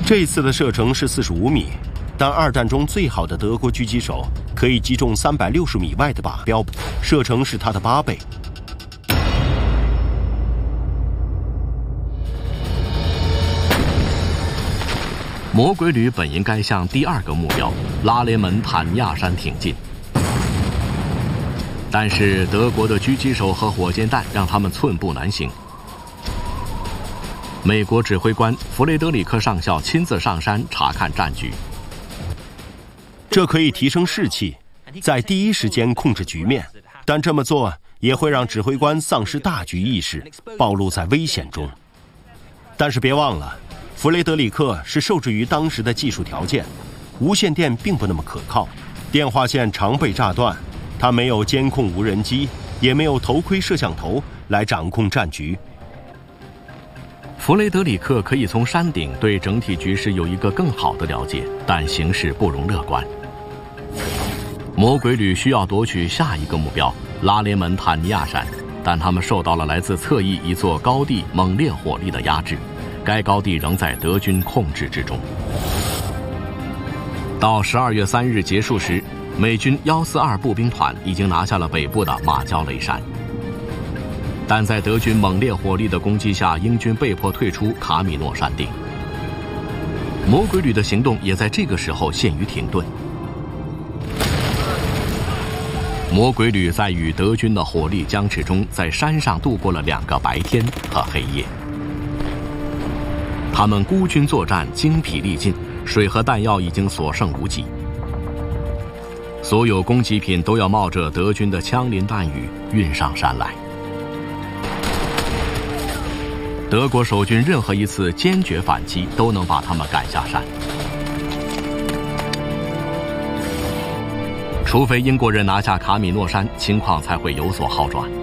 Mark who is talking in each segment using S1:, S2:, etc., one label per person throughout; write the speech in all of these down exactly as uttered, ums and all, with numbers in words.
S1: 这次的射程是四十五米，但二战中最好的德国狙击手可以击中三百六十米外的靶标，射程是它的八倍。
S2: 魔鬼旅本应该向第二个目标拉雷门坦尼亚山挺进，但是德国的狙击手和火箭弹让他们寸步难行。美国指挥官弗雷德里克上校亲自上山查看战局，
S1: 这可以提升士气，在第一时间控制局面，但这么做也会让指挥官丧失大局意识，暴露在危险中。但是别忘了，弗雷德里克是受制于当时的技术条件，无线电并不那么可靠，电话线常被炸断，他没有监控无人机，也没有头盔摄像头来掌控战局。
S2: 弗雷德里克可以从山顶对整体局势有一个更好的了解，但形势不容乐观。魔鬼旅需要夺取下一个目标拉雷门坦尼亚山，但他们受到了来自侧翼一座高地猛烈火力的压制，该高地仍在德军控制之中。到十二月三日结束时，美军一四二步兵团已经拿下了北部的马焦雷山。但在德军猛烈火力的攻击下，英军被迫退出卡米诺山顶。魔鬼旅的行动也在这个时候陷于停顿。魔鬼旅在与德军的火力僵持中，在山上度过了两个白天和黑夜。他们孤军作战，精疲力尽，水和弹药已经所剩无几。所有供给品都要冒着德军的枪林弹雨运上山来。德国守军任何一次坚决反击都能把他们赶下山，除非英国人拿下卡米诺山，情况才会有所好转。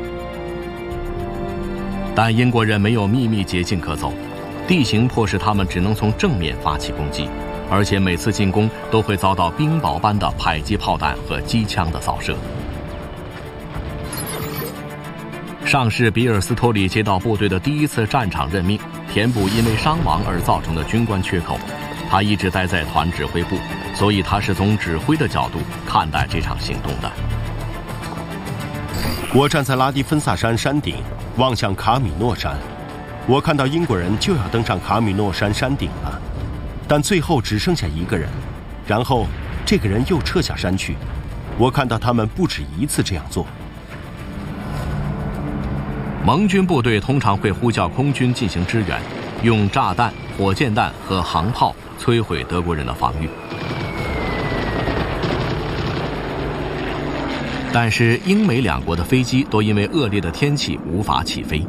S2: 但英国人没有秘密捷径可走，地形迫使他们只能从正面发起攻击，而且每次进攻都会遭到冰雹般的迫击炮弹和机枪的扫射。上士比尔斯托里接到部队的第一次战场任命，填补因为伤亡而造成的军官缺口。他一直待在团指挥部，所以他是从指挥的角度看待这场行动的。
S1: 我站在拉迪芬萨山山顶，望向卡米诺山。我看到英国人就要登上卡米诺山山顶了，但最后只剩下一个人，然后这个人又撤下山去。我看到他们不止一次这样做。
S2: 盟军部队通常会呼叫空军进行支援，用炸弹、火箭弹和航炮摧毁德国人的防御。但是英美两国的飞机都因为恶劣的天气无法起飞。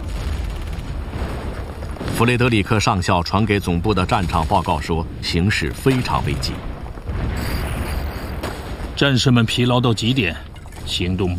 S2: 弗雷德里克上校传给总部的战场报告说，形势非常危急。
S3: 战士们疲劳到极点，行动